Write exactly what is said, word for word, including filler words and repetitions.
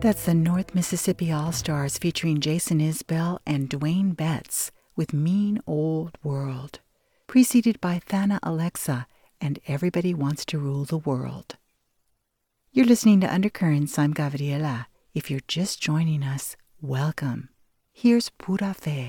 That's the North Mississippi All-Stars featuring Jason Isbell and Dwayne Betts with Mean Old World, preceded by Thana Alexa and Everybody Wants to Rule the World. You're listening to Undercurrents. I'm Gabriela. If you're just joining us, welcome. Here's Pura Fe.